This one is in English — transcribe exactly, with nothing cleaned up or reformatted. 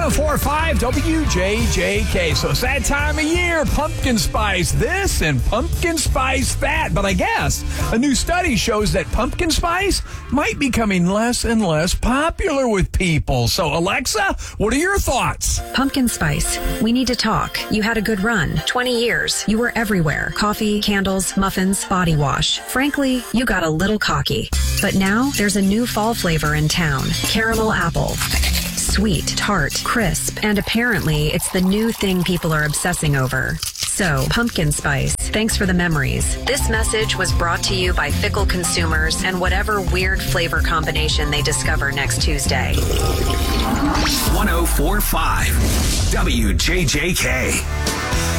oh four point five W J J K. So it's that time of year, pumpkin spice this and pumpkin spice that. But I guess a new study shows that pumpkin spice might be becoming less and less popular with people. So Alexa, what are your thoughts? Pumpkin spice. We need to talk. You had a good run. twenty years. You were everywhere. Coffee, candles, muffins, body wash. Frankly, you got a little cocky. But now there's a new fall flavor in town. Caramel apple. Sweet, tart, crisp, and apparently it's the new thing people are obsessing over. So, pumpkin spice, thanks for the memories. This message was brought to you by fickle consumers and whatever weird flavor combination they discover next Tuesday. one oh four point five W J J K.